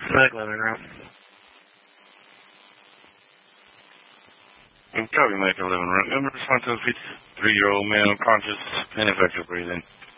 Like living room. Copy, make a living room. Number response to a 53-year-old male, conscious, ineffective breathing.